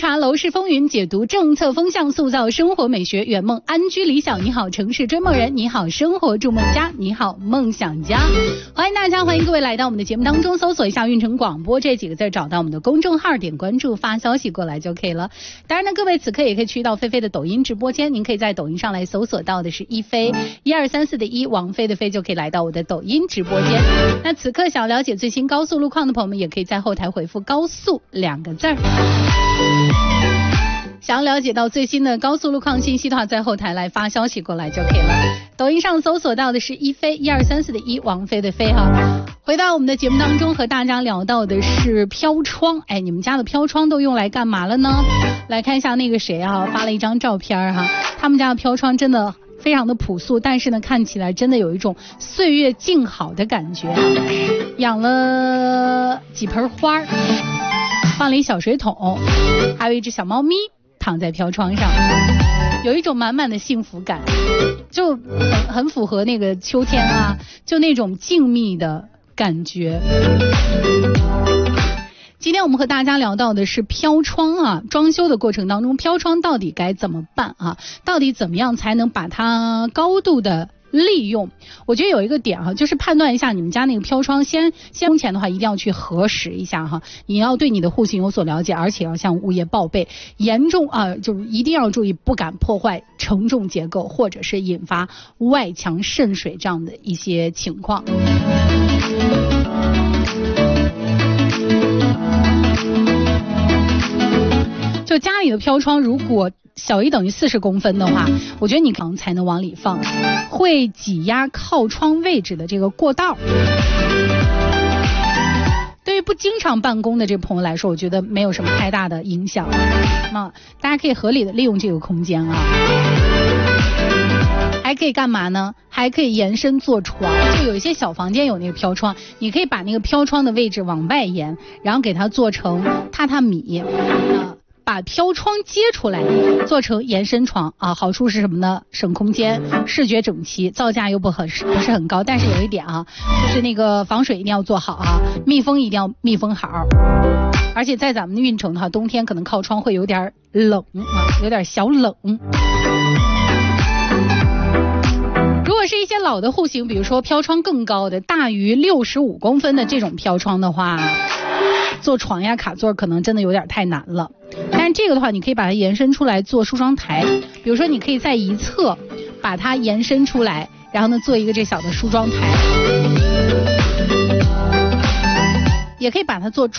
察楼市风云，解读政策风向，塑造生活美学，圆梦安居理想。你好城市追梦人，你好生活筑梦家，你好梦想家。欢迎大家，欢迎各位来到我们的节目当中，搜索一下运城广播这几个字，找到我们的公众号，点关注，发消息过来就可以了。当然呢，各位此刻也可以去到菲菲的抖音直播间，您可以在抖音上来搜索到的是一菲1234的一，王菲的菲，就可以来到我的抖音直播间。那此刻想了解最新高速路况的朋友们，也可以在后台回复高速2个字儿。想要了解到最新的高速路况信息的话，在后台来发消息过来就可以了。抖音上搜索到的是一菲1234的一，王菲的菲哈。回到我们的节目当中，和大家聊到的是飘窗。你们家的飘窗都用来干嘛了呢？来看一下那个谁啊，发了一张照片哈，他们家的飘窗真的非常的朴素，但是呢看起来真的有一种岁月静好的感觉。养了几盆花，放了一小水桶，还有一只小猫咪躺在飘窗上，有一种满满的幸福感，就很符合那个秋天啊，就那种静谧的感觉。今天我们和大家聊到的是飘窗啊，装修的过程当中，飘窗到底该怎么办啊？到底怎么样才能把它高度的利用？我觉得有一个点哈，就是判断一下你们家那个飘窗，先工前的话一定要去核实一下哈，你要对你的户型有所了解，而且要向物业报备，严重就是一定要注意，不敢破坏承重结构，或者是引发外墙渗水这样的一些情况。就家里的飘窗如果小于等于40公分的话，我觉得你可能才能往里放，会挤压靠窗位置的这个过道。对于不经常办公的这个朋友来说，我觉得没有什么太大的影响。那大家可以合理的利用这个空间啊。还可以干嘛呢？还可以延伸做床，就有一些小房间有那个飘窗，你可以把那个飘窗的位置往外延，然后给它做成榻榻米，把飘窗接出来做成延伸床啊。好处是什么呢？省空间，视觉整齐，造价又不是很高，但是有一点啊，就是那个防水一定要做好啊，密封一定要密封好。而且在咱们的运城的话，冬天可能靠窗会有点冷啊，有点小冷。如果是一些老的户型，比如说飘窗更高的，大于65公分的这种飘窗的话，做床呀卡座可能真的有点太难了。但是这个的话，你可以把它延伸出来做梳妆台，比如说你可以在一侧把它延伸出来，然后呢做一个这小的梳妆台，也可以把它做